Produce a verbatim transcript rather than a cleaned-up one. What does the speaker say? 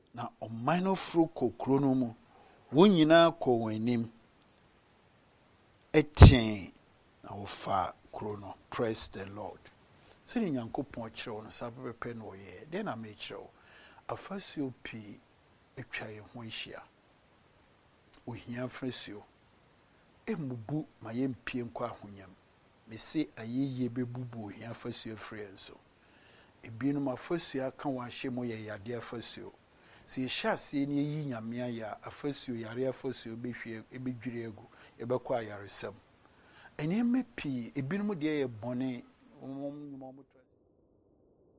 na ɔman no foro kɔ kuro no mu wɔn nyinaa kɔ wɔn anim ɛtɛn na wɔfa kuro no. Praise the Lord. Sɛdeɛ Nyankopɔn kyerɛw no saa pɛpɛpɛ na ɔyɛ dɛn na mekyerɛw afasuo pii atwa yɛn ho ahyia. Ohia afasuo emubu ma yɛmpie nkɔ ahonyam. Mese ayeye bebubu ohia afasuo frɛ nso. Ebinom afasuo aka wɔn ahyɛ mu yɛ yade afasuo. Si yɛhyɛ aseɛ ne yɛyi nyame ayɛ afasuo yare afasuo behwie ebedwiri agu yɛbɛkɔ ayaresɛm. Ɛnɛɛma pii ebinom deɛ yɛ bɔne wɔn